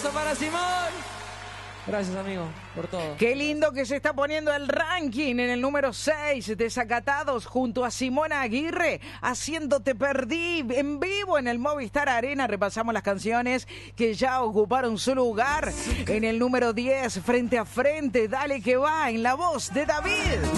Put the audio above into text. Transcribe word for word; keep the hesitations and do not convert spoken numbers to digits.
aplauso para Simón. Gracias, amigo, por todo. Qué lindo que se está poniendo el ranking en el número seis, Desacatados, junto a Simona Aguirre, haciendo Te Perdí, en vivo en el Movistar Arena. Repasamos las canciones que ya ocuparon su lugar. En el número diez, Frente a Frente, Dale que va, en la voz de David.